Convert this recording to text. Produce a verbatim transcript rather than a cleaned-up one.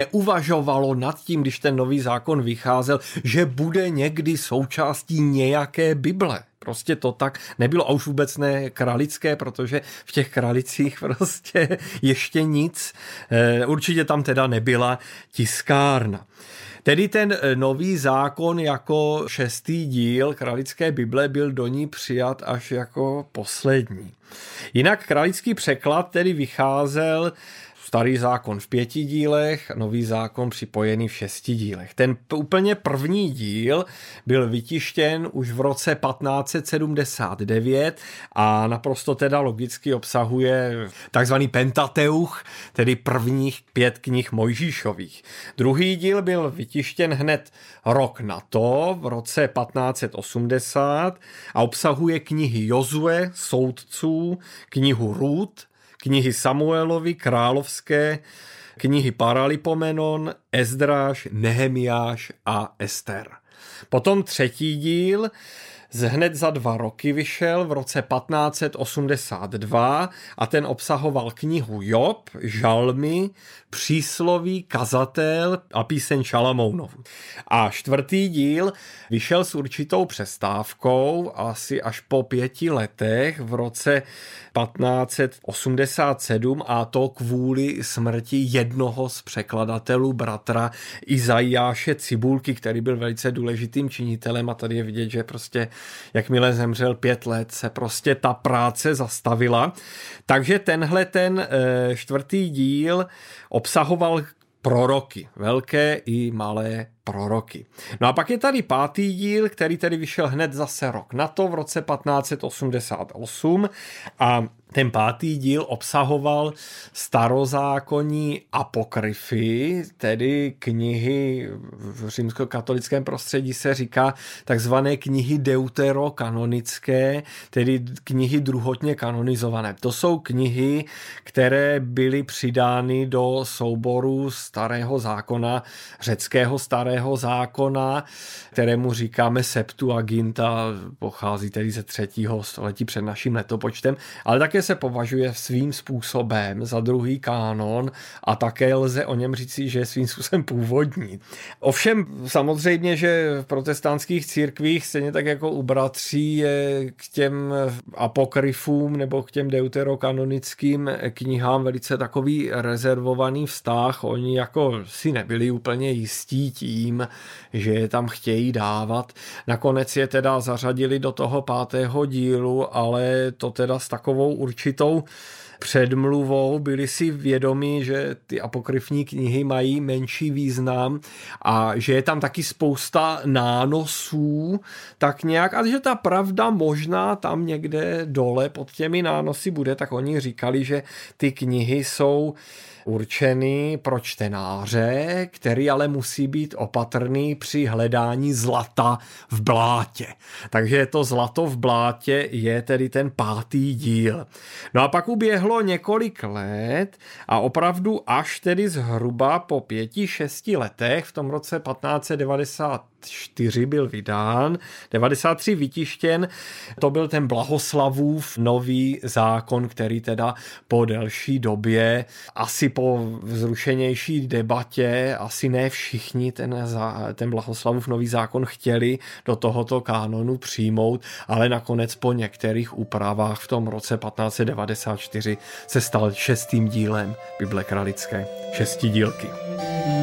neuvažovalo nad tím, když ten nový zákon vycházel, že bude někdy součástí nějaké Bible. Prostě to tak nebylo, a už vůbec ne kralické, protože v těch kralicích prostě ještě nic. Určitě tam teda nebyla tiskárna. Tedy ten nový zákon jako šestý díl kralické Bible byl do ní přijat až jako poslední. Jinak kralický překlad tedy vycházel starý zákon v pěti dílech, nový zákon připojený v šesti dílech. Ten úplně první díl byl vytištěn už v roce patnáct set sedmdesát devět a naprosto teda logicky obsahuje takzvaný Pentateuch, tedy prvních pět knih Mojžíšových. Druhý díl byl vytištěn hned rok na to, v roce patnáct set osmdesát a obsahuje knihy Jozue, soudců, knihu Rút, knihy Samuelovy, královské, knihy Paralipomenon, Ezdráš, Nehemiáš a Ester. Potom třetí díl z hned za dva roky vyšel v roce patnáct set osmdesát dva a ten obsahoval knihu Job, Žalmy, Přísloví, Kazatel a píseň Šalamounovu. A čtvrtý díl vyšel s určitou přestávkou asi až po pěti letech v roce patnáct set osmdesát sedm a to kvůli smrti jednoho z překladatelů, bratra Izajáše Cibulky, který byl velice důležitým činitelem, a tady je vidět, že prostě jakmile zemřel pět let, se prostě ta práce zastavila. Takže tenhle ten e, čtvrtý díl obsahoval proroky, velké i malé proroky. No a pak je tady pátý díl, který tedy vyšel hned zase rok na to, v roce patnáct set osmdesát osm, a ten pátý díl obsahoval starozákonní apokryfy, tedy knihy, v římskokatolickém prostředí se říká takzvané knihy deuterokanonické, tedy knihy druhotně kanonizované. To jsou knihy, které byly přidány do souboru starého zákona, řeckého starého zákona, kterému říkáme Septuaginta, pochází tedy ze třetího století před naším letopočtem, ale také se považuje svým způsobem za druhý kánon a také lze o něm říci, že je svým způsobem původní. Ovšem samozřejmě, že v protestantských církvích stejně tak jako u bratří je k těm apokryfům nebo k těm deuterokanonickým knihám velice takový rezervovaný vztah. Oni jako si nebyli úplně jistí tím, že je tam chtějí dávat. Nakonec je teda zařadili do toho pátého dílu, ale to teda s takovou určitou předmluvou, byli si vědomi, že ty apokryfní knihy mají menší význam a že je tam taky spousta nánosů, tak nějak, a že ta pravda možná tam někde dole pod těmi nánosy bude, tak oni říkali, že ty knihy jsou určený pro čtenáře, který ale musí být opatrný při hledání zlata v blátě. Takže to zlato v blátě je tedy ten pátý díl. No a pak uběhlo několik let a opravdu až tedy zhruba po pěti, šesti letech v tom roce patnáct set devadesát čtyři byl vydán, devadesát tři vytištěn, to byl ten Blahoslavův nový zákon, který teda po delší době, asi po vzrušenější debatě, asi ne všichni ten, ten Blahoslavův nový zákon chtěli do tohoto kánonu přijmout, ale nakonec po některých úpravách v tom roce patnáct set devadesát čtyři se stal šestým dílem Bible kralické, šestidílky.